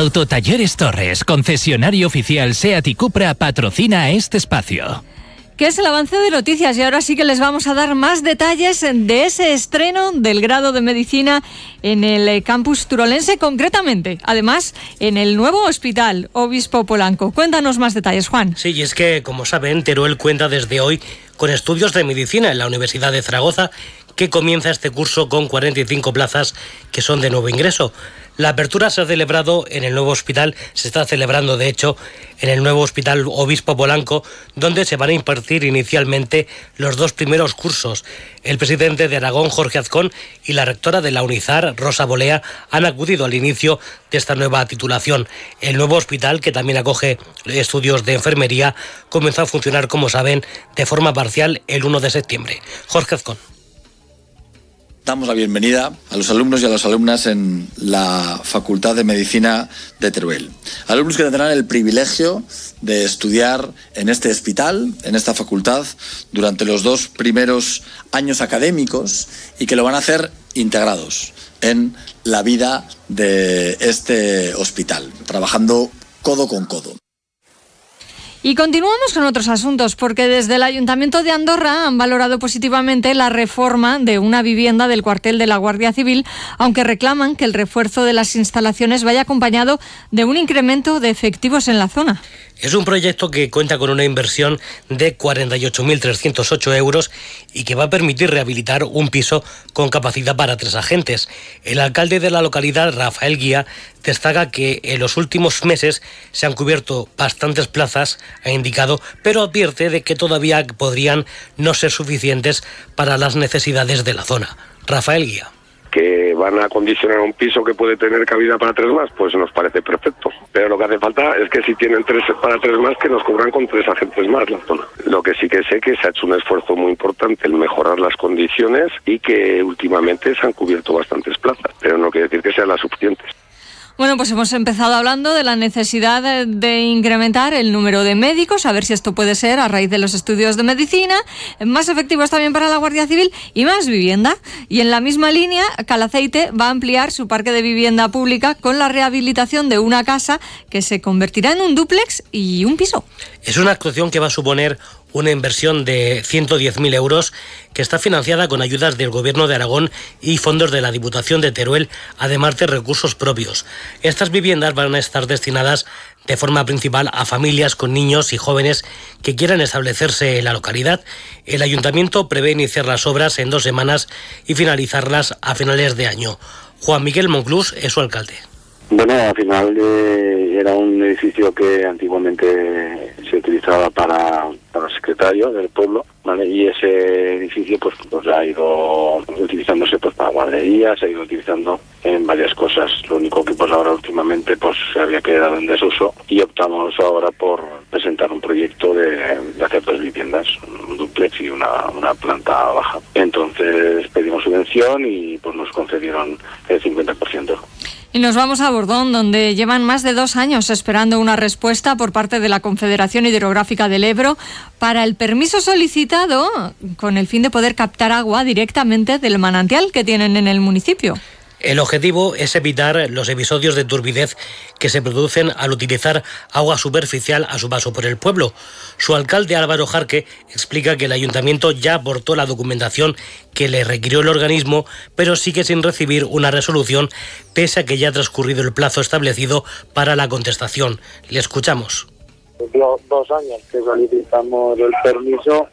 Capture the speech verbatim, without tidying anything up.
Autotalleres Torres, concesionario oficial SEAT y Cupra, patrocina este espacio. Que es el avance de noticias y ahora sí que les vamos a dar más detalles de ese estreno del grado de Medicina en el campus turolense, concretamente, además, en el nuevo hospital Obispo Polanco. Cuéntanos más detalles, Juan. Sí, y es que, como saben, Teruel cuenta desde hoy con estudios de medicina en la Universidad de Zaragoza, que comienza este curso con cuarenta y cinco plazas que son de nuevo ingreso. La apertura se ha celebrado en el nuevo hospital, se está celebrando de hecho en el nuevo hospital Obispo Polanco, donde se van a impartir inicialmente los dos primeros cursos. El presidente de Aragón, Jorge Azcón, y la rectora de la UNIZAR, Rosa Bolea, han acudido al inicio de esta nueva titulación. El nuevo hospital, que también acoge estudios de enfermería, comenzó a funcionar, como saben, de forma parcial el primero de septiembre. Jorge Azcón. Damos la bienvenida a los alumnos y a las alumnas en la Facultad de Medicina de Teruel. Alumnos que tendrán el privilegio de estudiar en este hospital, en esta facultad, durante los dos primeros años académicos y que lo van a hacer integrados en la vida de este hospital, trabajando codo con codo. Y continuamos con otros asuntos, porque desde el Ayuntamiento de Andorra han valorado positivamente la reforma de una vivienda del cuartel de la Guardia Civil, aunque reclaman que el refuerzo de las instalaciones vaya acompañado de un incremento de efectivos en la zona. Es un proyecto que cuenta con una inversión de cuarenta y ocho mil trescientos ocho euros y que va a permitir rehabilitar un piso con capacidad para tres agentes. El alcalde de la localidad, Rafael Guía, destaca que en los últimos meses se han cubierto bastantes plazas, ha indicado, pero advierte de que todavía podrían no ser suficientes para las necesidades de la zona. Rafael Guía. Que van a acondicionar un piso que puede tener cabida para tres más, pues nos parece perfecto. Pero lo que hace falta es que si tienen tres para tres más, que nos cubran con tres agentes más la zona. Lo que sí que sé que se ha hecho un esfuerzo muy importante en mejorar las condiciones y que últimamente se han cubierto bastantes plazas, pero no quiere decir que sean las suficientes. Bueno, pues hemos empezado hablando de la necesidad de, de incrementar el número de médicos, a ver si esto puede ser a raíz de los estudios de medicina, más efectivos también para la Guardia Civil y más vivienda. Y en la misma línea, Calaceite va a ampliar su parque de vivienda pública con la rehabilitación de una casa que se convertirá en un dúplex y un piso. Es una actuación que va a suponer una inversión de ciento diez mil euros que está financiada con ayudas del Gobierno de Aragón y fondos de la Diputación de Teruel, además de recursos propios. Estas viviendas van a estar destinadas de forma principal a familias con niños y jóvenes que quieran establecerse en la localidad. El Ayuntamiento prevé iniciar las obras en dos semanas y finalizarlas a finales de año. Juan Miguel Monclús es su alcalde. Bueno, al final eh, era un edificio que antiguamente se utilizaba para, para los secretarios del pueblo, ¿vale? Y ese edificio pues, pues ha ido utilizándose pues para guarderías, se ha ido utilizando en varias cosas. Lo único que pues ahora últimamente pues se había quedado en desuso y optamos ahora por presentar un proyecto de, de hacer dos viviendas, un dúplex y una, una planta baja. Entonces pedimos subvención y pues nos concedieron el cincuenta por ciento. Y nos vamos a Bordón, donde llevan más de dos años esperando una respuesta por parte de la Confederación Hidrográfica del Ebro para el permiso solicitado con el fin de poder captar agua directamente del manantial que tienen en el municipio. El objetivo es evitar los episodios de turbidez que se producen al utilizar agua superficial a su paso por el pueblo. Su alcalde, Álvaro Jarque, explica que el ayuntamiento ya aportó la documentación que le requirió el organismo, pero sigue sin recibir una resolución, pese a que ya ha transcurrido el plazo establecido para la contestación. Le escuchamos. Cumplió dos años que solicitamos el permiso